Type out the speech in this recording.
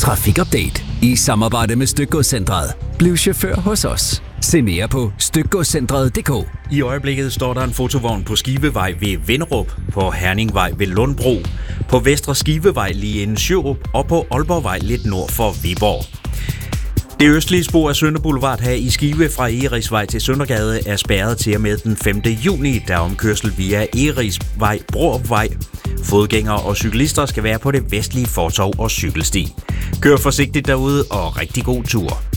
Trafikupdate i samarbejde med Stykgodscentret. Bliv chauffør hos os. Se mere på stykgodscentret.dk. I øjeblikket står der en fotovogn på Skivevej ved Vinderup, på Herningvej ved Lundbro, på Vestre Skivevej lige inden Sjørup og på Aalborgvej lidt nord for Viborg. Det østlige spor af Sønder Boulevard her i Skive fra Egerisvej til Søndergade er spærret til og med den 5. juni, der omkørsel via Egerisvej, Brorvej. Fodgængere og cyklister skal være på det vestlige fortov og cykelsti. Kør forsigtigt derude og rigtig god tur.